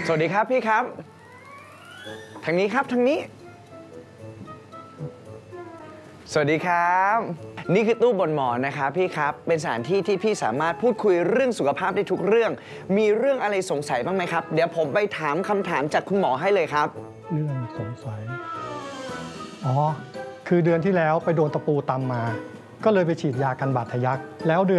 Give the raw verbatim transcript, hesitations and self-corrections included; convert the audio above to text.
สวัสดีครับพี่ครับทางนี้ครับทางนี้สวัสดีครับนี่คือตู้บนหมอนนะครับพี่ครับเป็นสถานที่ที่พี่สามารถพูดคุยเรื่องสุขภาพได้ทุกเรื่องมีเรื่องอะไรสงสัยบ้างไหมครับเดี๋ยวผมไปถามคำถามจากคุณหมอให้เลยครับเรื่องสงสัยอ๋อคือเดือนที่แล้วไปโดนตะปูตำมาก็เลยไปฉีดยากันบาดทะยักแล้วเดือน